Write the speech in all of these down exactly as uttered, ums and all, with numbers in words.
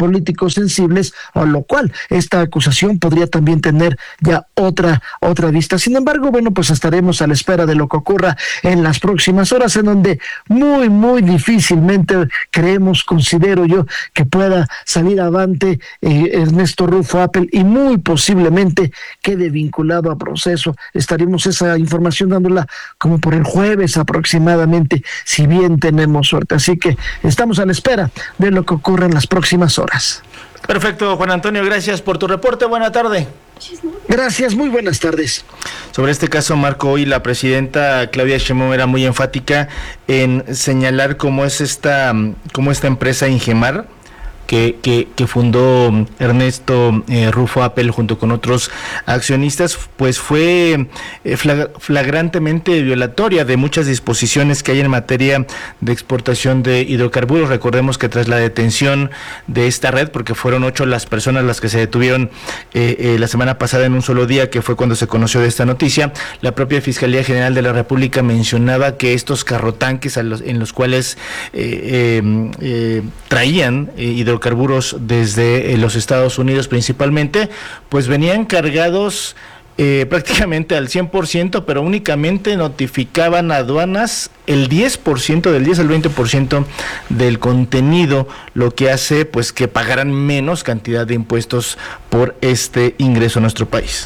políticos sensibles, a lo cual esta acusación podría también tener ya otra, otra vista. Sin embargo, bueno, pues estaremos a la espera de lo que ocurra en las próximas horas, en donde muy, muy difícilmente creemos, considero yo, que pueda salir avante eh, Ernesto Rufo Appel, y muy posiblemente quede vinculado a proceso. Estaremos esa información dándola como por el jueves aproximadamente, si bien tenemos suerte. Así que estamos a la espera de lo que ocurra en las próximas horas. Perfecto, Juan Antonio, gracias por tu reporte. Buena tarde. Gracias, muy buenas tardes. Sobre este caso, Marco, hoy la presidenta Claudia Sheinbaum era muy enfática en señalar cómo es esta, cómo esta empresa Ingemar, que, que, que fundó Ernesto eh, Rufo Appel junto con otros accionistas, pues fue eh, flag, flagrantemente violatoria de muchas disposiciones que hay en materia de exportación de hidrocarburos. Recordemos que tras la detención de esta red, porque fueron ocho las personas las que se detuvieron eh, eh, la semana pasada en un solo día, que fue cuando se conoció de esta noticia, la propia Fiscalía General de la República mencionaba que estos carrotanques a los, en los cuales eh, eh, eh, traían eh, hidrocarburos hidrocarburos desde eh, los Estados Unidos principalmente, pues venían cargados eh, prácticamente al cien por ciento, pero únicamente notificaban a aduanas el diez por ciento, del diez al veinte por ciento del contenido, lo que hace pues que pagaran menos cantidad de impuestos por este ingreso a nuestro país.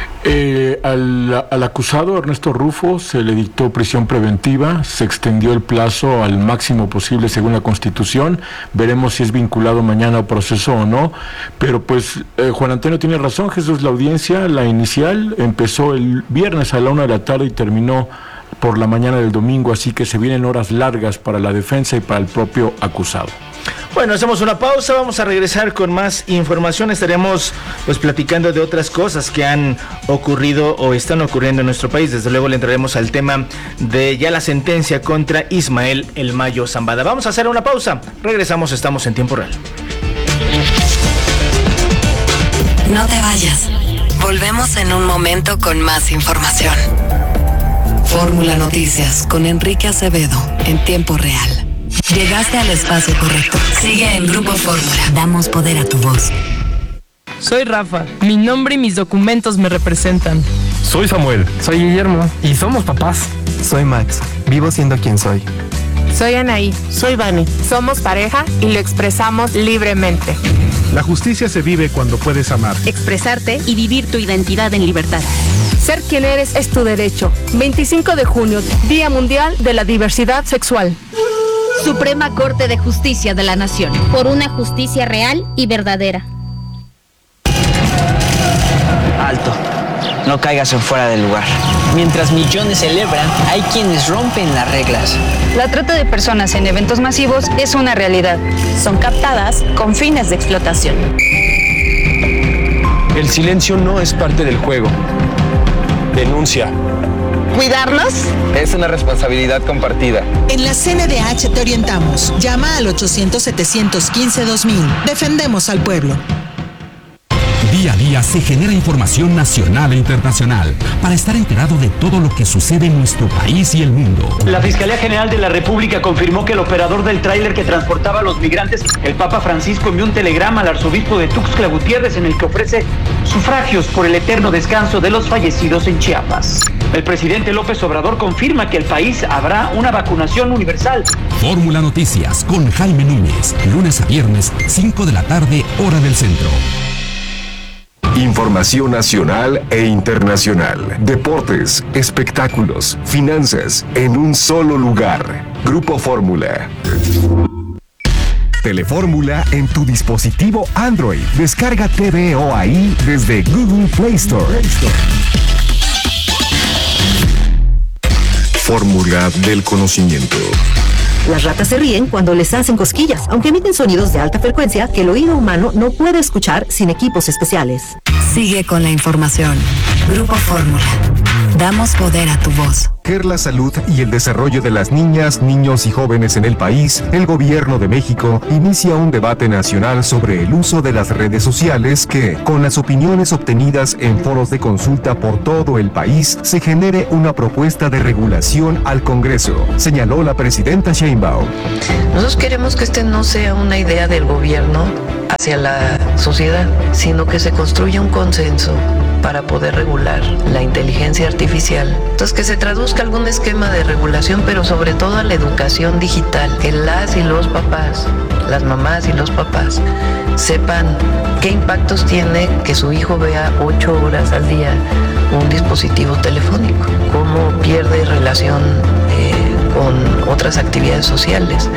Eh, al, al acusado Ernesto Rufo se le dictó prisión preventiva, se extendió el plazo al máximo posible según la Constitución. Veremos si es vinculado mañana a proceso o no, pero pues eh, Juan Antonio tiene razón, Jesús. La audiencia, la inicial, empezó el viernes a la una de la tarde y terminó por la mañana del domingo, así que se vienen horas largas para la defensa y para el propio acusado. Bueno, hacemos una pausa, vamos a regresar con más información. Estaremos pues platicando de otras cosas que han ocurrido o están ocurriendo en nuestro país. Desde luego le entraremos al tema de ya la sentencia contra Ismael El Mayo Zambada. Vamos a hacer una pausa, regresamos, estamos en tiempo real. No te vayas, volvemos en un momento con más información. Fórmula Noticias con Enrique Acevedo en tiempo real. Llegaste al espacio correcto. Sigue en Grupo Fórmula. Damos poder a tu voz. Soy Rafa. Mi nombre y mis documentos me representan. Soy Samuel. Soy Guillermo. Y somos papás. Soy Max. Vivo siendo quien soy. Soy Anaí. Soy Vani. Somos pareja y lo expresamos libremente. La justicia se vive cuando puedes amar, expresarte y vivir tu identidad en libertad. Ser quien eres es tu derecho. veinticinco de junio, Día Mundial de la Diversidad Sexual. Suprema Corte de Justicia de la Nación. Por una justicia real y verdadera. Alto. No caigas en fuera del lugar. Mientras millones celebran, hay quienes rompen las reglas. La trata de personas en eventos masivos es una realidad. Son captadas con fines de explotación. El silencio no es parte del juego. Denuncia. ¿Cuidarnos? Es una responsabilidad compartida. En la C N D H te orientamos. Llama al ochocientos, setecientos quince, dos mil. Defendemos al pueblo. Día a día se genera información nacional e internacional para estar enterado de todo lo que sucede en nuestro país y el mundo. La Fiscalía General de la República confirmó que el operador del tráiler que transportaba a los migrantes, el Papa Francisco, envió un telegrama al arzobispo de Tuxtla Gutiérrez en el que ofrece sufragios por el eterno descanso de los fallecidos en Chiapas. El presidente López Obrador confirma que el país habrá una vacunación universal. Fórmula Noticias con Jaime Núñez, lunes a viernes, cinco de la tarde, hora del centro. Información nacional e internacional, deportes, espectáculos, finanzas, en un solo lugar. Grupo Fórmula. Telefórmula en tu dispositivo Android. Descarga T V O ahí desde Google Play Store. Fórmula del conocimiento. Las ratas se ríen cuando les hacen cosquillas, aunque emiten sonidos de alta frecuencia que el oído humano no puede escuchar sin equipos especiales. Sigue con la información. Grupo Fórmula. Damos poder a tu voz. Por la salud y el desarrollo de las niñas, niños y jóvenes en el país, el Gobierno de México inicia un debate nacional sobre el uso de las redes sociales que, con las opiniones obtenidas en foros de consulta por todo el país, se genere una propuesta de regulación al Congreso, señaló la presidenta Sheinbaum. Nosotros queremos que este no sea una idea del gobierno hacia la sociedad, sino que se construya un consenso para poder regular la inteligencia artificial. Entonces, que se traduzca algún esquema de regulación, pero sobre todo a la educación digital, que las y los papás, las mamás y los papás, sepan qué impactos tiene que su hijo vea ocho horas al día un dispositivo telefónico, cómo pierde relación eh, con otras actividades sociales.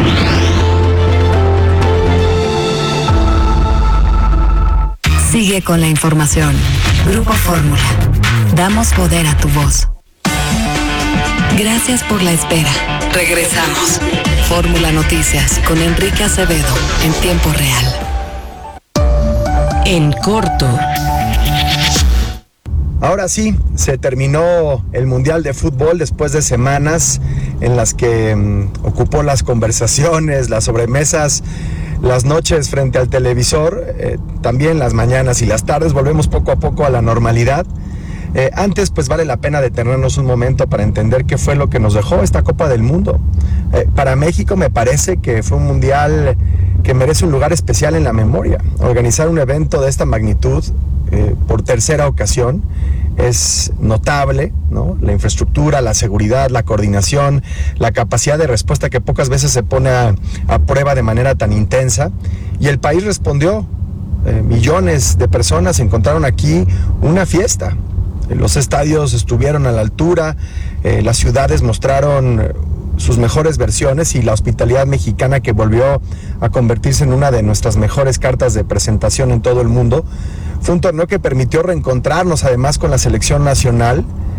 Sigue con la información. Grupo Fórmula. Damos poder a tu voz. Gracias por la espera. Regresamos. Fórmula Noticias con Enrique Acevedo en tiempo real. En corto. Ahora sí, se terminó el Mundial de Fútbol después de semanas en las que um, ocupó las conversaciones, las sobremesas, las noches frente al televisor, eh, también las mañanas y las tardes. Volvemos poco a poco a la normalidad. Eh, antes, pues vale la pena detenernos un momento para entender qué fue lo que nos dejó esta Copa del Mundo. Eh, para México me parece que fue un mundial que merece un lugar especial en la memoria. Organizar un evento de esta magnitud eh, por tercera ocasión es notable, ¿no? La infraestructura, la seguridad, la coordinación, la capacidad de respuesta que pocas veces se pone a, a prueba de manera tan intensa. Y el país respondió. Eh, millones de personas encontraron aquí una fiesta. Los estadios estuvieron a la altura, eh, las ciudades mostraron sus mejores versiones y la hospitalidad mexicana, que volvió a convertirse en una de nuestras mejores cartas de presentación en todo el mundo. Fue un torneo que permitió reencontrarnos además con la selección nacional.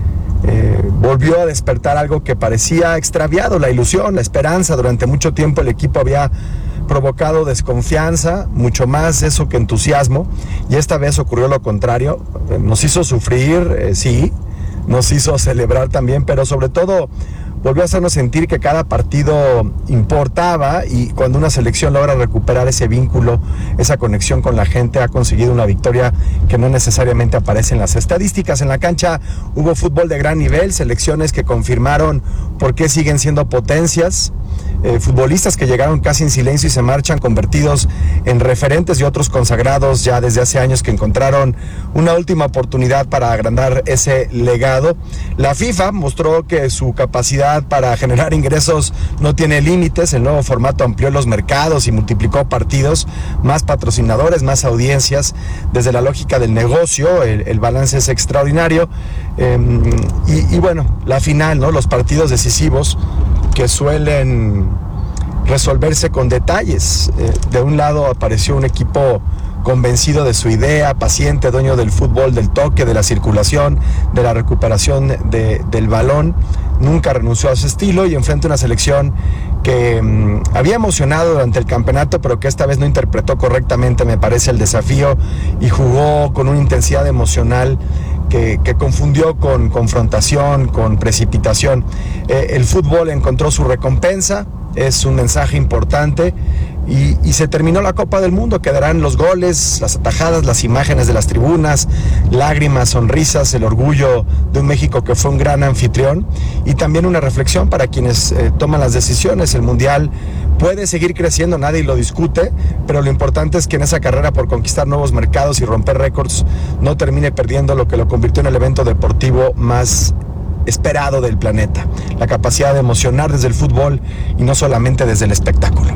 Eh, volvió a despertar algo que parecía extraviado, la ilusión, la esperanza. Durante mucho tiempo el equipo había provocado desconfianza, mucho más eso que entusiasmo, y esta vez ocurrió lo contrario. Eh, nos hizo sufrir, eh, sí, nos hizo celebrar también, pero sobre todo volvió a hacernos sentir que cada partido importaba, y cuando una selección logra recuperar ese vínculo, esa conexión con la gente, ha conseguido una victoria que no necesariamente aparece en las estadísticas. En la cancha hubo fútbol de gran nivel, selecciones que confirmaron por qué siguen siendo potencias, eh, futbolistas que llegaron casi en silencio y se marchan convertidos en referentes, y otros consagrados ya desde hace años que encontraron una última oportunidad para agrandar ese legado. La FIFA mostró que su capacidad para generar ingresos no tiene límites. El nuevo formato amplió los mercados y multiplicó partidos, más patrocinadores, más audiencias. Desde la lógica del negocio, el, el balance es extraordinario. Eh, y, y bueno, la final, ¿no? Los partidos decisivos que suelen resolverse con detalles. Eh, de un lado apareció un equipo convencido de su idea, paciente, dueño del fútbol, del toque, de la circulación, de la recuperación de, del balón. Nunca renunció a su estilo, y enfrenta una selección que mmm, había emocionado durante el campeonato, pero que esta vez no interpretó correctamente, me parece, el desafío, y jugó con una intensidad emocional que, que confundió con confrontación, con precipitación. Eh, el fútbol encontró su recompensa, es un mensaje importante. Y, y se terminó la Copa del Mundo. Quedarán los goles, las atajadas, las imágenes de las tribunas, lágrimas, sonrisas, el orgullo de un México que fue un gran anfitrión, y también una reflexión para quienes eh, toman las decisiones. El Mundial puede seguir creciendo, nadie lo discute, pero lo importante es que en esa carrera por conquistar nuevos mercados y romper récords no termine perdiendo lo que lo convirtió en el evento deportivo más esperado del planeta: la capacidad de emocionar desde el fútbol y no solamente desde el espectáculo.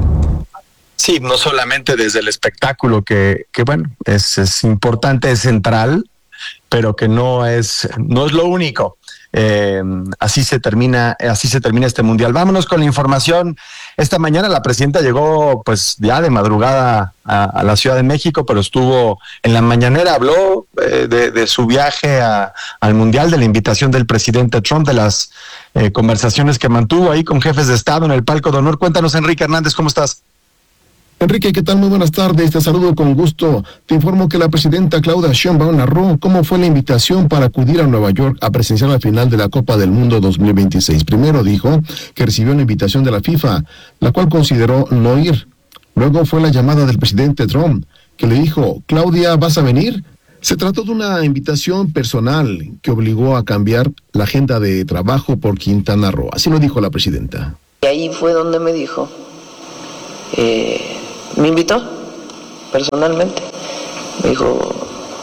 Sí, no solamente desde el espectáculo, que, que bueno, es, es importante, es central, pero que no es, no es lo único. Eh, así se termina, así se termina este mundial. Vámonos con la información. Esta mañana la presidenta llegó, pues ya de madrugada a, a la Ciudad de México, pero estuvo en la mañanera, habló eh, de, de su viaje a, al mundial, de la invitación del presidente Trump, de las eh, conversaciones que mantuvo ahí con jefes de Estado en el palco de honor. Cuéntanos, Enrique Hernández, ¿cómo estás? Enrique, ¿qué tal? Muy buenas tardes, te saludo con gusto. Te informo que la presidenta Claudia Sheinbaum narró cómo fue la invitación para acudir a Nueva York a presenciar la final de la Copa del Mundo dos mil veintiséis. Primero dijo que recibió una invitación de la FIFA, la cual consideró no ir. Luego fue la llamada del presidente Trump, que le dijo: Claudia, ¿vas a venir? Se trató de una invitación personal que obligó a cambiar la agenda de trabajo por Quintana Roo. Así lo dijo la presidenta. Y ahí fue donde me dijo... Eh... me invitó personalmente. Me dijo,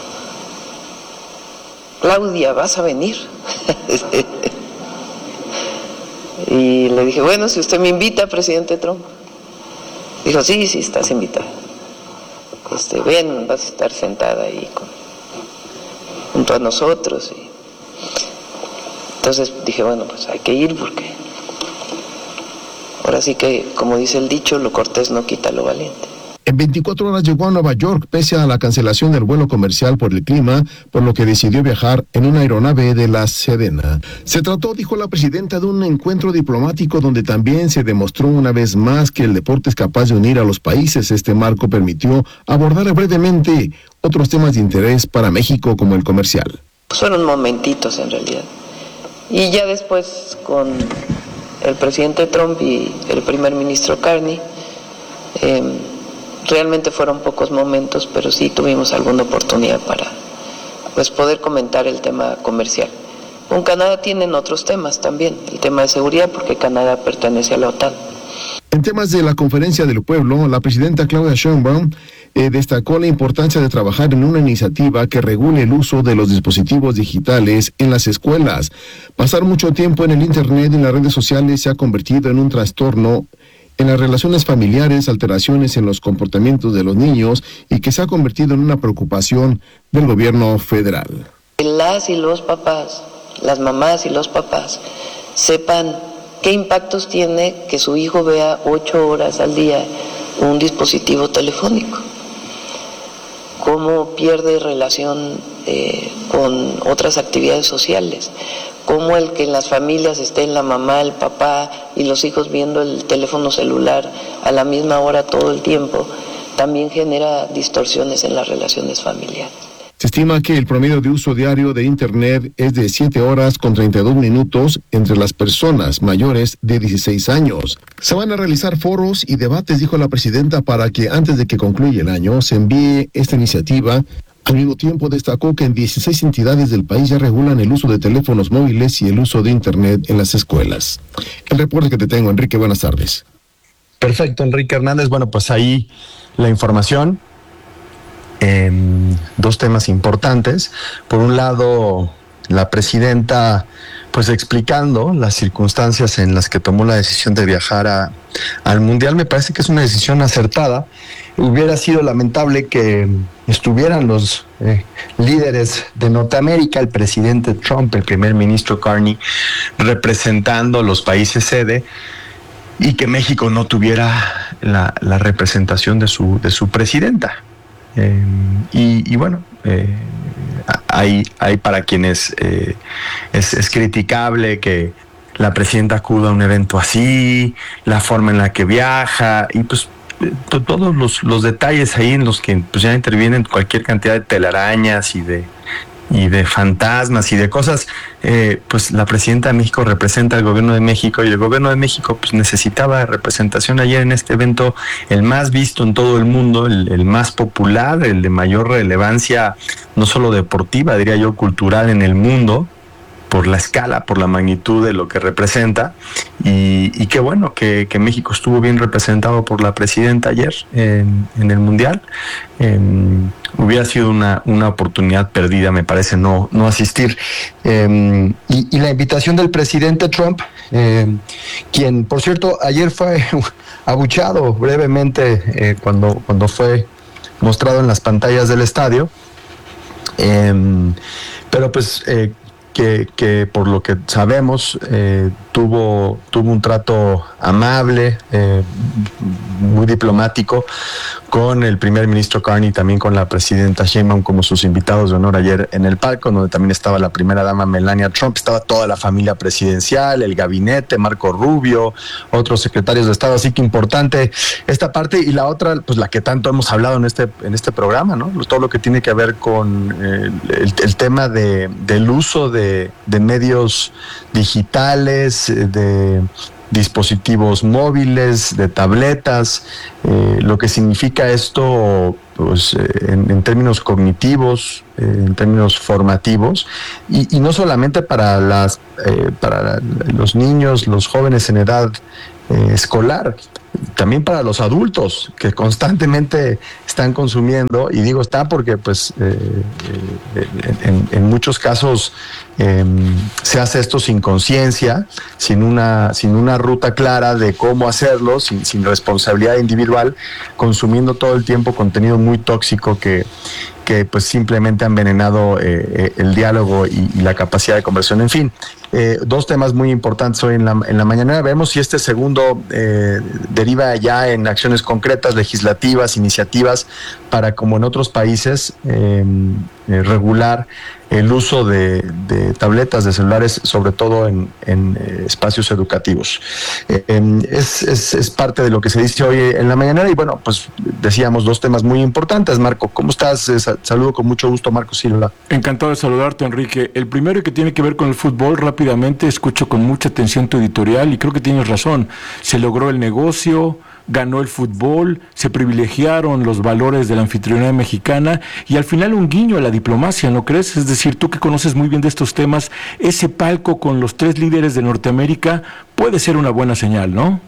Claudia, ¿vas a venir? Y le dije, bueno, si usted me invita, presidente Trump. Dijo, sí, sí, estás invitada. Este, ven, vas a estar sentada ahí con, junto a nosotros. Y entonces dije, bueno, pues hay que ir porque ahora sí que, como dice el dicho, lo cortés no quita lo valiente. En veinticuatro horas llegó a Nueva York pese a la cancelación del vuelo comercial por el clima, por lo que decidió viajar en una aeronave de la Sedena. Se trató, dijo la presidenta, de un encuentro diplomático donde también se demostró una vez más que el deporte es capaz de unir a los países. Este marco permitió abordar brevemente otros temas de interés para México como el comercial. Pues fueron momentitos en realidad. Y ya después con el presidente Trump y el primer ministro Carney, eh, realmente fueron pocos momentos, pero sí tuvimos alguna oportunidad para pues poder comentar el tema comercial. Con Canadá tienen otros temas también, el tema de seguridad, porque Canadá pertenece a la OTAN. En temas de la Conferencia del Pueblo, la presidenta Claudia Sheinbaum eh, destacó la importancia de trabajar en una iniciativa que regule el uso de los dispositivos digitales en las escuelas. Pasar mucho tiempo en el Internet y en las redes sociales se ha convertido en un trastorno en las relaciones familiares, alteraciones en los comportamientos de los niños y que se ha convertido en una preocupación del gobierno federal. Las y los papás, las mamás y los papás, sepan qué impactos tiene que su hijo vea ocho horas al día un dispositivo telefónico, cómo pierde relación eh, con otras actividades sociales, cómo el que en las familias estén la mamá, el papá y los hijos viendo el teléfono celular a la misma hora todo el tiempo, también genera distorsiones en las relaciones familiares. Se estima que el promedio de uso diario de Internet es de siete horas con treinta y dos minutos entre las personas mayores de dieciséis años. Se van a realizar foros y debates, dijo la presidenta, para que antes de que concluya el año se envíe esta iniciativa. Al mismo tiempo destacó que en dieciséis entidades del país ya regulan el uso de teléfonos móviles y el uso de Internet en las escuelas. El reporte que te tengo, Enrique, buenas tardes. Perfecto, Enrique Hernández. Bueno, pues ahí la información. Eh, dos temas importantes. Por un lado, la presidenta pues explicando las circunstancias en las que tomó la decisión de viajar a, al Mundial. Me parece que es una decisión acertada. Hubiera sido lamentable que estuvieran los eh, líderes de Norteamérica, el presidente Trump, el primer ministro Carney, representando los países sede, y que México no tuviera la, la representación de su, de su presidenta. Eh, y, y bueno, eh, hay, hay para quienes eh, es, es criticable que la presidenta acuda a un evento así, la forma en la que viaja, y pues to, todos los, los detalles ahí en los que pues ya intervienen cualquier cantidad de telarañas y de y de fantasmas y de cosas. Eh, pues la presidenta de México representa al gobierno de México, y el gobierno de México pues necesitaba representación ayer en este evento, el más visto en todo el mundo, el, el más popular, el de mayor relevancia, no solo deportiva, diría yo, cultural en el mundo, por la escala, por la magnitud de lo que representa, y, y qué bueno que, que México estuvo bien representado por la presidenta ayer en, en el Mundial. Eh, hubiera sido una, una oportunidad perdida, me parece, no, no asistir. Eh, y, y la invitación del presidente Trump, eh, quien, por cierto, ayer fue abuchado brevemente eh, cuando, cuando fue mostrado en las pantallas del estadio, eh, pero pues... Eh, Que, que por lo que sabemos eh, tuvo, tuvo un trato amable, eh, muy diplomático con el primer ministro Carney, también con la presidenta Sheinbaum como sus invitados de honor ayer en el palco, donde también estaba la primera dama Melania Trump, estaba toda la familia presidencial, el gabinete, Marco Rubio, otros secretarios de Estado, así que importante esta parte. Y la otra, pues la que tanto hemos hablado en este, en este programa, ¿no? Todo lo que tiene que ver con eh, el, el tema de, del uso de De, de medios digitales, de dispositivos móviles, de tabletas, eh, lo que significa esto pues en, en términos cognitivos, eh, en términos formativos, y, y no solamente para las eh, para los niños, los jóvenes en edad eh, escolar, también para los adultos que constantemente están consumiendo, y digo está porque pues eh, eh, en, en muchos casos eh, se hace esto sin conciencia, sin una, sin una ruta clara de cómo hacerlo, sin, sin responsabilidad individual, consumiendo todo el tiempo contenido muy tóxico que que pues simplemente han envenenado eh, el diálogo y, y la capacidad de conversión. En fin, eh, dos temas muy importantes hoy en la, en la mañana. Vemos si este segundo eh, deriva ya en acciones concretas, legislativas, iniciativas, para, como en otros países, eh, eh, regular el uso de, de tabletas, de celulares, sobre todo en, en eh, espacios educativos. Eh, es, es, es parte de lo que se dice hoy en la mañana, y bueno, pues decíamos dos temas muy importantes. Marco, ¿cómo estás? Eh, saludo con mucho gusto, Marco Silva. Encantado de saludarte, Enrique. El primero, que tiene que ver con el fútbol, rápidamente, escucho con mucha atención tu editorial y creo que tienes razón. Se logró el negocio, ganó el fútbol, se privilegiaron los valores de la anfitrionía mexicana y al final un guiño a la diplomacia, ¿no crees? Es decir, tú que conoces muy bien de estos temas, ese palco con los tres líderes de Norteamérica puede ser una buena señal, ¿no?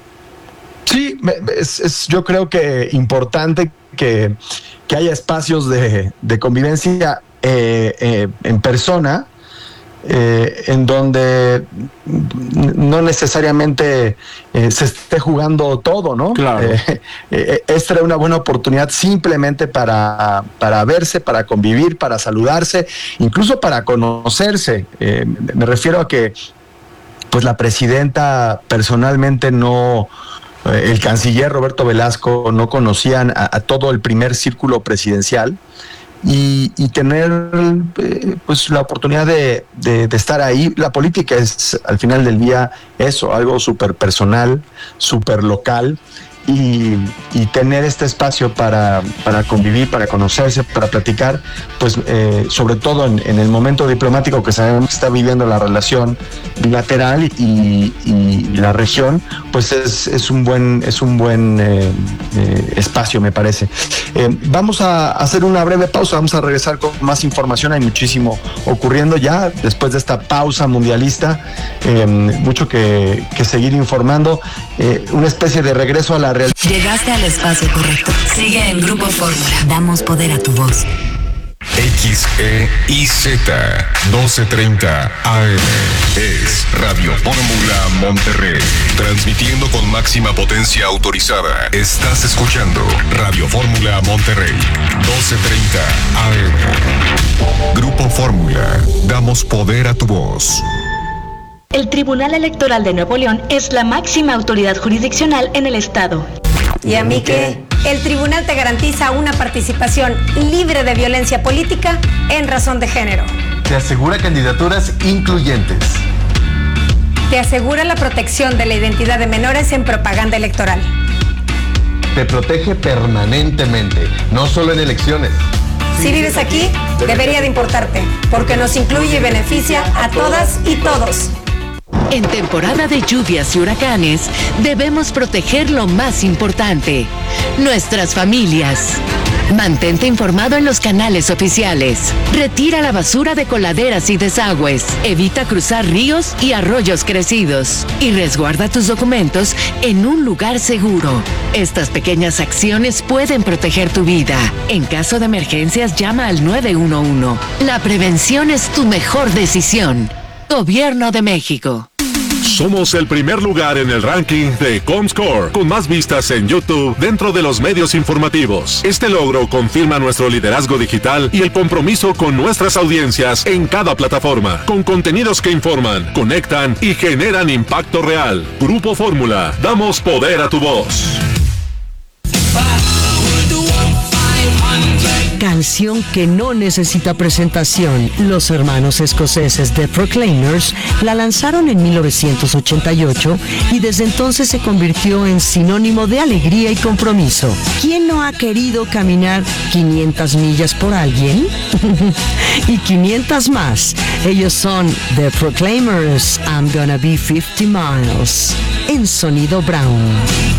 Sí, es, es yo creo que importante que, que haya espacios de, de convivencia eh, eh, en persona, Eh, en donde no necesariamente eh, se esté jugando todo, ¿no? Claro. Eh, eh, esta era una buena oportunidad simplemente para, para verse, para convivir, para saludarse, incluso para conocerse. Eh, me refiero a que pues la presidenta personalmente no... El canciller Roberto Velasco no conocían a, a todo el primer círculo presidencial. Y, y tener eh, pues la oportunidad de, de, de estar ahí. La política es al final del día eso, algo súper personal, súper local, y, y tener este espacio para, para convivir, para conocerse, para platicar, pues eh, sobre todo en, en el momento diplomático que sabemos que está viviendo la relación bilateral y, y la región, pues es, es un buen, es un buen eh, eh, espacio, me parece. Eh, vamos a hacer una breve pausa, vamos a regresar con más información. Hay muchísimo ocurriendo ya después de esta pausa mundialista, eh, mucho que, que seguir informando, eh, una especie de regreso a la realidad. Llegaste al espacio correcto. Sigue en Grupo Fórmula. Damos poder a tu voz. X E I Z doce treinta A M es Radio Fórmula Monterrey, transmitiendo con máxima potencia autorizada. Estás escuchando Radio Fórmula Monterrey, doce treinta A M. Grupo Fórmula, damos poder a tu voz. El Tribunal Electoral de Nuevo León es la máxima autoridad jurisdiccional en el estado. ¿Y a mí qué? El tribunal te garantiza una participación libre de violencia política en razón de género. Te asegura candidaturas incluyentes. Te asegura la protección de la identidad de menores en propaganda electoral. Te protege permanentemente, no solo en elecciones. Si vives aquí, debería de importarte, porque nos incluye y beneficia a todas y todos. En temporada de lluvias y huracanes, debemos proteger lo más importante, nuestras familias. Mantente informado en los canales oficiales. Retira la basura de coladeras y desagües. Evita cruzar ríos y arroyos crecidos. Y resguarda tus documentos en un lugar seguro. Estas pequeñas acciones pueden proteger tu vida. En caso de emergencias, llama al nueve uno uno. La prevención es tu mejor decisión. Gobierno de México. Somos el primer lugar en el ranking de Comscore, con más vistas en YouTube dentro de los medios informativos. Este logro confirma nuestro liderazgo digital y el compromiso con nuestras audiencias en cada plataforma, con contenidos que informan, conectan y generan impacto real. Grupo Fórmula, damos poder a tu voz. Canción que no necesita presentación. Los hermanos escoceses The Proclaimers la lanzaron en mil novecientos ochenta y ocho y desde entonces se convirtió en sinónimo de alegría y compromiso. ¿Quién no ha querido caminar quinientas millas por alguien? Y quinientas más. Ellos son The Proclaimers, I'm Gonna Be fifty miles, en Sonido Brown.